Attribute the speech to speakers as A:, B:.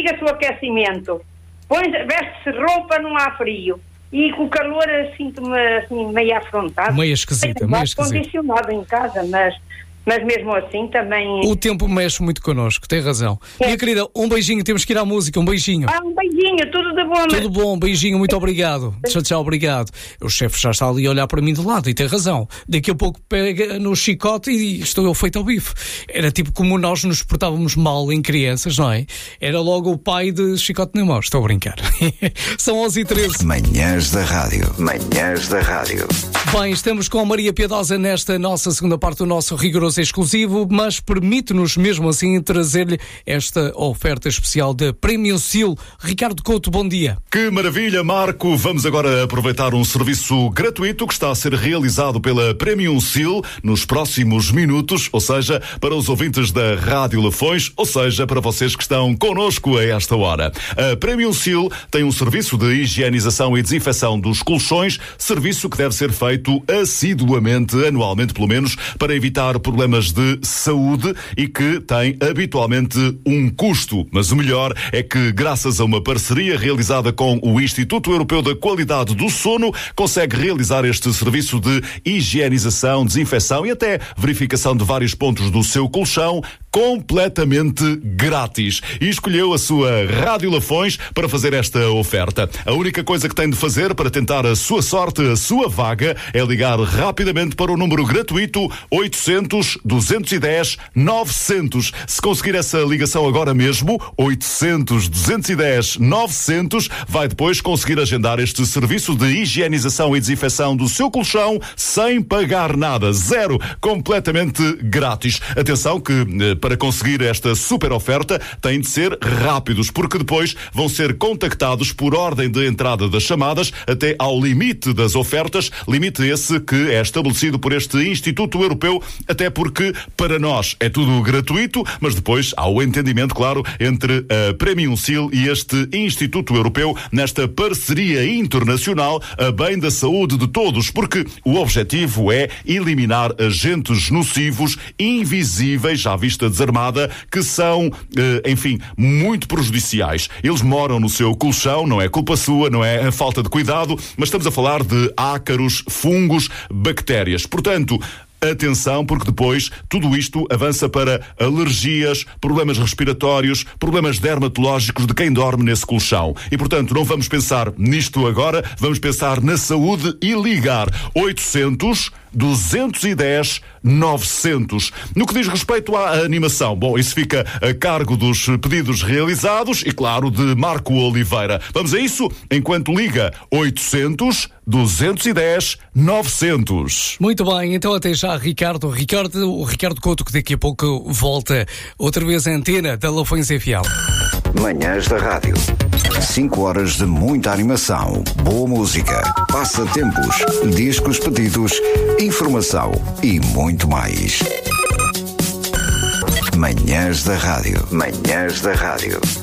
A: liga-se o aquecimento, veste-se roupa, não há frio. E com o calor sinto-me assim, meio afrontado.
B: Meio esquisita, meio esquisita.
A: Condicionado em casa, mas mesmo assim também...
B: O tempo mexe muito connosco, tem razão. Minha querida, um beijinho, temos que ir à música, um beijinho.
A: Um beijinho, tudo de bom.
B: Tudo bom, um beijinho, muito obrigado. Tchau, obrigado. O chefe já está ali a olhar para mim de lado e tem razão. Daqui a pouco pega no chicote e estou eu feito ao bife. Era tipo como nós nos portávamos mal em crianças, não é? Era logo o pai de chicote na mão. Estou a brincar. São 11h13.
C: Manhãs da Rádio. Manhãs da Rádio.
B: Bem, estamos com a Maria Piedosa nesta nossa segunda parte do nosso rigoroso exclusivo, mas permite-nos mesmo assim trazer-lhe esta oferta especial da Premium Seal. Ricardo Couto, bom dia.
D: Que maravilha, Marco! Vamos agora aproveitar um serviço gratuito que está a ser realizado pela Premium Seal nos próximos minutos, ou seja, para os ouvintes da Rádio Lafões, ou seja, para vocês que estão connosco a esta hora. A Premium Seal tem um serviço de higienização e desinfecção dos colchões, serviço que deve ser feito assiduamente, anualmente pelo menos, para evitar problemas de saúde e que tem habitualmente um custo. Mas o melhor é que, graças a uma parceria realizada com o Instituto Europeu da Qualidade do Sono, consegue realizar este serviço de higienização, desinfecção e até verificação de vários pontos do seu colchão completamente grátis. E escolheu a sua Rádio Lafões para fazer esta oferta. A única coisa que tem de fazer para tentar a sua sorte, a sua vaga, é ligar rapidamente para o número gratuito 800-210-900. Se conseguir essa ligação agora mesmo, 800-210-900, vai depois conseguir agendar este serviço de higienização e desinfecção do seu colchão sem pagar nada. Zero. Completamente grátis. Atenção que para conseguir esta super oferta têm de ser rápidos, porque depois vão ser contactados por ordem de entrada das chamadas até ao limite das ofertas, limite esse que é estabelecido por este Instituto Europeu, até porque para nós é tudo gratuito, mas depois há o entendimento, claro, entre a Premium Seal e este Instituto Europeu nesta parceria internacional a bem da saúde de todos, porque o objetivo é eliminar agentes nocivos, invisíveis à vista desarmada, que são, enfim, muito prejudiciais. Eles moram no seu colchão, não é culpa sua, não é a falta de cuidado, mas estamos a falar de ácaros, fungos, bactérias. Portanto, atenção, porque depois tudo isto avança para alergias, problemas respiratórios, problemas dermatológicos de quem dorme nesse colchão. E, portanto, não vamos pensar nisto agora, vamos pensar na saúde e ligar 800-210-900. No que diz respeito à animação, bom, isso fica a cargo dos pedidos realizados e, claro, de Marco Oliveira. Vamos a isso? Enquanto liga 800-210-900.
B: Muito bem, então até já, Ricardo Couto, que daqui a pouco volta outra vez à antena da Lafões FM.
C: Manhãs da Rádio. 5 horas de muita animação, boa música, passatempos, discos pedidos, informação e muito mais. Manhãs da Rádio. Manhãs da Rádio.